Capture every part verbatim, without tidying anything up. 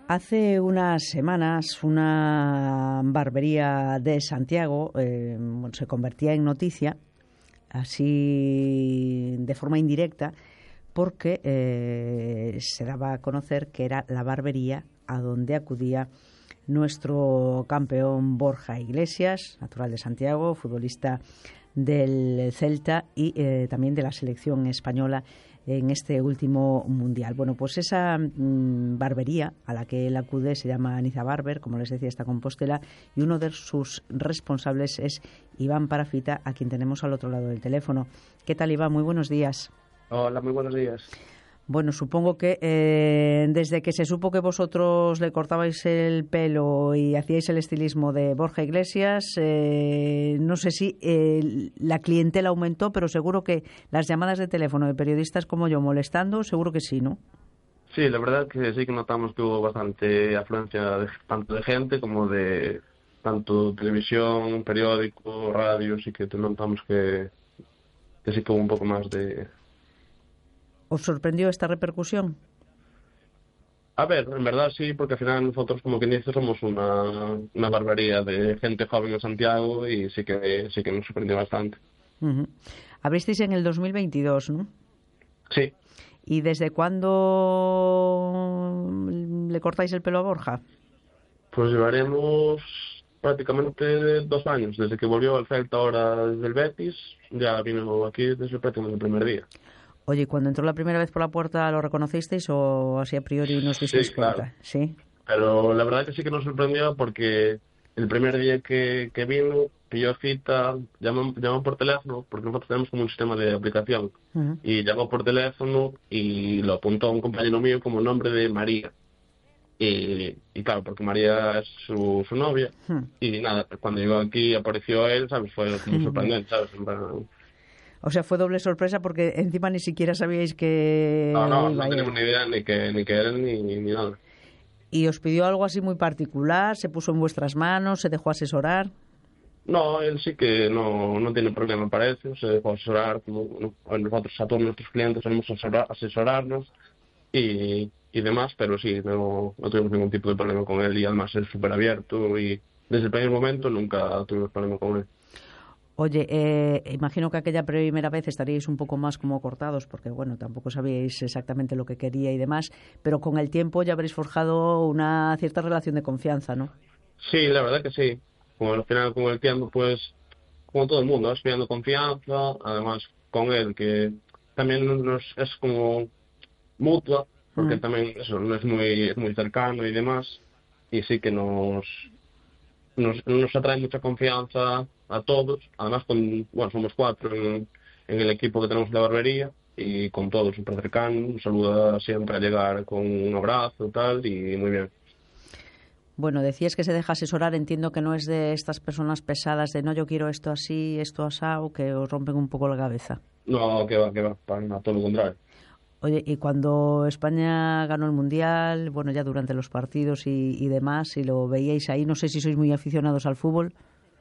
Hace unas semanas una barbería de Santiago eh, se convertía en noticia, así de forma indirecta, porque eh, se daba a conocer que era la barbería a donde acudía nuestro campeón Borja Iglesias, natural de Santiago, futbolista del Celta y eh, también de la selección española en este último mundial. Bueno, pues esa mmm, barbería a la que él acude se llama Niza Barber, como les decía, está Compostela, y uno de sus responsables es Iván Parafita, a quien tenemos al otro lado del teléfono. ¿Qué tal, Iván? Muy buenos días. Hola, muy buenos días. Bueno, supongo que eh, desde que se supo que vosotros le cortabais el pelo y hacíais el estilismo de Borja Iglesias, eh, no sé si eh, la clientela aumentó, pero seguro que las llamadas de teléfono de periodistas como yo molestando, seguro que sí, ¿no? Sí, la verdad que sí que notamos que hubo bastante afluencia de, tanto de gente como de tanto televisión, periódico, radio, sí que notamos que, que sí que hubo un poco más de... ¿Os sorprendió esta repercusión? A ver, en verdad sí, porque al final nosotros, como quien dice, somos una, una barbería de gente joven en Santiago y sí que sí que nos sorprendió bastante. Uh-huh. Abristeis en el dos mil veintidós, ¿no? Sí. ¿Y desde cuándo le cortáis el pelo a Borja? Pues llevaremos prácticamente dos años, desde que volvió al Celta ahora desde el Betis, ya vino aquí desde prácticamente el primer día. Oye, cuando entró la primera vez por la puerta, ¿lo reconocisteis o así a priori no os disteis Sí, cuenta? claro. Sí. Pero la verdad que sí que nos sorprendió porque el primer día que, que vino, pidió cita, llamó, llamó por teléfono, porque nosotros tenemos como un sistema de aplicación, Uh-huh. y llamó por teléfono y lo apuntó a un compañero mío como nombre de María. Y, y claro, porque María es su, su novia, Uh-huh. y nada, cuando llegó aquí apareció él, ¿sabes? Fue como sorprendente, ¿sabes? En plan, O sea, fue doble sorpresa porque encima ni siquiera sabíais que no, no, iba no a ir. teníamos ni idea ni que, ni que él ni, ni nada. ¿Y os pidió algo así muy particular? ¿Se puso en vuestras manos? ¿Se dejó asesorar? No, él sí que no, no tiene problema para eso, se dejó asesorar, como ¿no? nosotros a todos nuestros clientes solemos asesorar, asesorarnos y, y demás, pero sí, no, no tuvimos ningún tipo de problema con él y además es súper abierto y desde el primer momento nunca tuvimos problema con él. Oye, eh, imagino que aquella primera vez estaríais un poco más como cortados porque, bueno, tampoco sabíais exactamente lo que quería y demás, pero con el tiempo ya habréis forjado una cierta relación de confianza, ¿no? Sí, la verdad que sí. Como al final, con el tiempo, pues, como todo el mundo, vas pidiendo confianza, además con él, que también nos es como mutua, porque Mm. él también eso, no es muy, es muy cercano y demás, y sí que nos, nos, nos atrae mucha confianza a todos, además con, bueno, somos cuatro en, en el equipo que tenemos de la barbería, y con todos súper cercano, nos saluda siempre a llegar con un abrazo y tal, y muy bien. Bueno, decías que se deja asesorar, entiendo que no es de estas personas pesadas de no, yo quiero esto así, esto asado, que os rompen un poco la cabeza. No, que va, que va, para nada, todo lo contrario. Oye, y cuando España ganó el Mundial, bueno, ya durante los partidos y, y demás, si lo veíais ahí, no sé si sois muy aficionados al fútbol.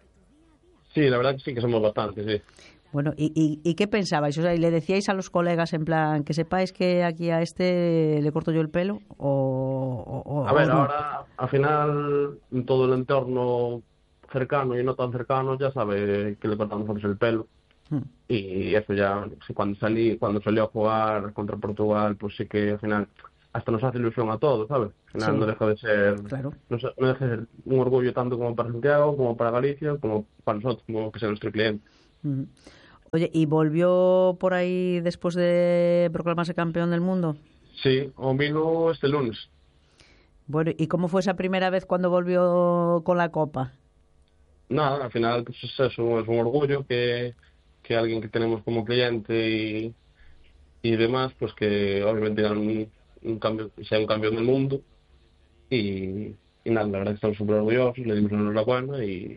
Sí, la verdad que sí que somos bastantes, sí. Bueno, ¿y, y, y qué pensabais? O sea, ¿y le decíais a los colegas en plan que sepáis que aquí a este le corto yo el pelo o, o, A o ver, no? ahora, al final, en todo el entorno cercano y no tan cercano ya sabe que le cortamos nosotros el pelo. Hmm. Y eso ya, sí, cuando salí, cuando salió a jugar contra Portugal, pues sí que al final hasta nos hace ilusión a todos, ¿sabes? Al final no Sí, deja de ser, claro. no, se- no deja de ser un orgullo tanto como para Santiago, como para Galicia, como para nosotros, como que sea nuestro cliente. Ujú. Oye, ¿y volvió por ahí después de proclamarse campeón del mundo? Sí, o vino este lunes. Bueno, ¿y cómo fue esa primera vez cuando volvió con la copa? Nada, al final pues es eso, es un orgullo que, que alguien que tenemos como cliente y, y demás, pues que obviamente haga un, un cambio, sea un cambio en el mundo y, y nada, la verdad que estamos súper orgullosos, le dimos la enhorabuena y,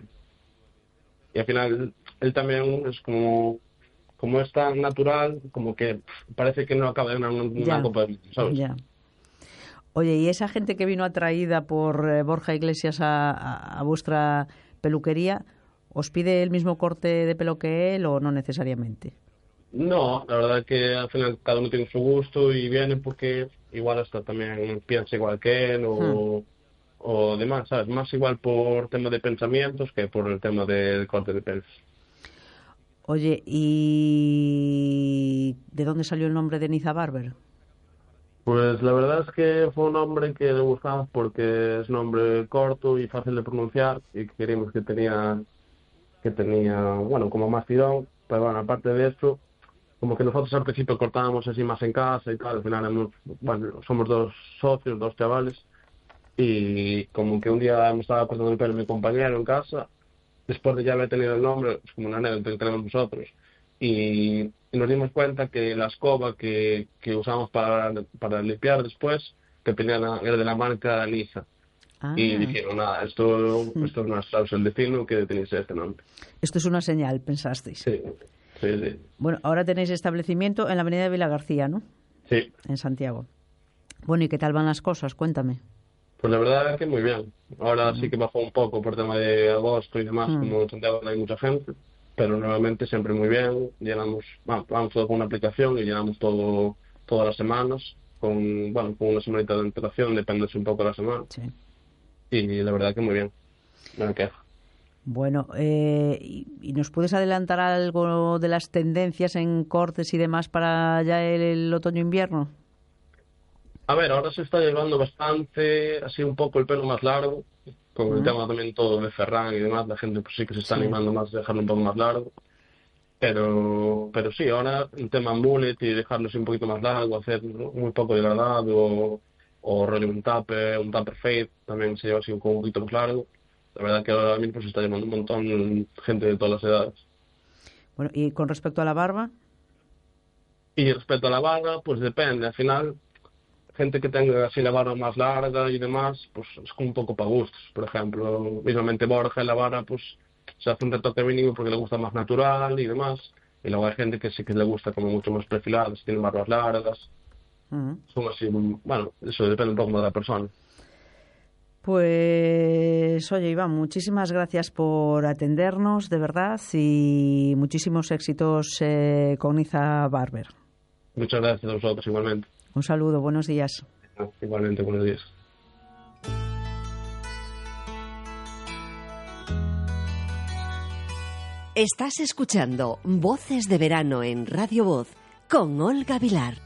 y al final él también es como, como es tan natural, como que parece que no acaba de ganar una, una Ya, copa del mundo, ¿sabes? ya. Oye, ¿y esa gente que vino atraída por eh, Borja Iglesias a, a, a vuestra peluquería, os pide el mismo corte de pelo que él o no necesariamente? No, la verdad que al final cada uno tiene su gusto y viene porque igual hasta también piensa igual que él Hmm. o, o demás, ¿sabes? Más igual por tema de pensamientos que por el tema del corte de pelo. Oye, ¿y de dónde salió el nombre de Niza Barber? Pues la verdad es que fue un nombre que le buscamos porque es un nombre corto y fácil de pronunciar y queríamos que tenía, que tenía, bueno, como más tirón, pero bueno, aparte de esto, como que nosotros al principio cortábamos así más en casa y tal, al final hemos- bueno, somos dos socios, dos chavales, y como que un día me estaba cortando el pelo mi compañero en casa, después de ya haber tenido el nombre, es como una anécdota que tenemos nosotros, y, y nos dimos cuenta que la escoba que, que usamos para, para limpiar después, que tenía la- era de la marca Lisa, y Ah, dijeron, nada, esto, hmm. esto es una cláusula del destino que tenéis este nombre. Esto es una señal, pensasteis. Sí, sí, sí. Bueno, ahora tenéis establecimiento en la avenida de Vila García, ¿no? Sí. En Santiago. Bueno, ¿y qué tal van las cosas? Cuéntame. Pues la verdad es que muy bien. Ahora sí Mm. que bajó un poco por tema de agosto y demás, Mm. como en Santiago no hay mucha gente, pero normalmente siempre muy bien. Llenamos, bueno, vamos todo con una aplicación y llenamos todo todas las semanas, con, bueno, con una semanita de antelación, depende un poco de la semana. Sí. Y la verdad que muy bien, no me quejo. Bueno, eh, y, y nos puedes adelantar algo de las tendencias en cortes y demás para ya el, el otoño-invierno? A ver, ahora se está llevando bastante, así un poco el pelo más largo, con el Mm. tema también todo de Ferran y demás, la gente pues sí que se está Sí. animando más a dejarlo un poco más largo. Pero, pero sí, ahora el tema mullet y dejarlo así un poquito más largo, hacer, ¿no?, muy poco degradado, o, o rollo un taper, un taper fade, también se lleva así un poquito más largo. La verdad que ahora mismo se está llevando un montón gente de todas las edades. Bueno, y con respecto a la barba, Y respecto a la barba, pues depende, al final, gente que tenga así la barba más larga y demás, pues es como un poco para gustos. Por ejemplo, mismamente Borja en la barba, pues se hace un retoque mínimo porque le gusta más natural y demás. Y luego hay gente que sí que le gusta como mucho más perfilada, si tiene barbas largas. mm, Son así, bueno, eso depende un poco de la persona. pues oye, Iván, muchísimas gracias por atendernos, de verdad, y muchísimos éxitos eh, con Niza Barber. Muchas gracias a vosotros igualmente. Un saludo, buenos días. Igualmente, buenos días. Estás escuchando Voces de Verano en Radio Voz con Olga Vilar.